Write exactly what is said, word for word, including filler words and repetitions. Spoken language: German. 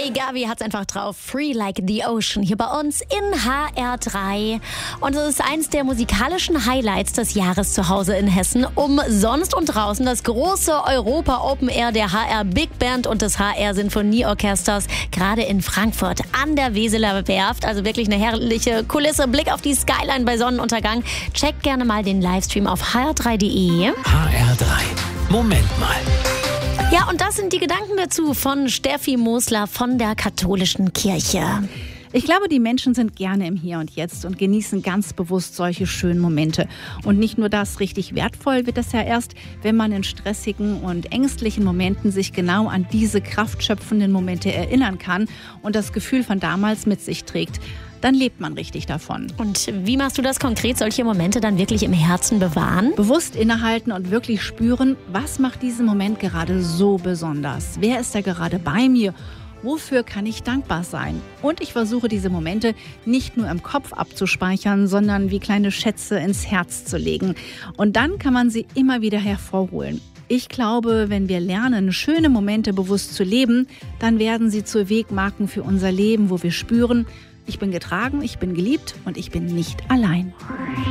Ray Gavi hat's einfach drauf. Free Like the Ocean hier bei uns in H R drei. Und es ist eins der musikalischen Highlights des Jahres zu Hause in Hessen. Umsonst und draußen das große Europa Open Air der H R Big Band und des H R Sinfonieorchesters. Gerade in Frankfurt an der Weseler Werft. Also wirklich eine herrliche Kulisse. Blick auf die Skyline bei Sonnenuntergang. Checkt gerne mal den Livestream auf h r drei punkt d e. H R drei. Moment mal. Ja, und das sind die Gedanken dazu von Steffi Mosler von der Katholischen Kirche. Ich glaube, die Menschen sind gerne im Hier und Jetzt und genießen ganz bewusst solche schönen Momente. Und nicht nur das, richtig wertvoll wird das ja erst, wenn man in stressigen und ängstlichen Momenten sich genau an diese kraftschöpfenden Momente erinnern kann und das Gefühl von damals mit sich trägt. Dann lebt man richtig davon. Und wie machst du das konkret, solche Momente dann wirklich im Herzen bewahren? Bewusst innehalten und wirklich spüren, was macht diesen Moment gerade so besonders? Wer ist da gerade bei mir? Wofür kann ich dankbar sein? Und ich versuche, diese Momente nicht nur im Kopf abzuspeichern, sondern wie kleine Schätze ins Herz zu legen. Und dann kann man sie immer wieder hervorholen. Ich glaube, wenn wir lernen, schöne Momente bewusst zu leben, dann werden sie zu Wegmarken für unser Leben, wo wir spüren, ich bin getragen, ich bin geliebt und ich bin nicht allein.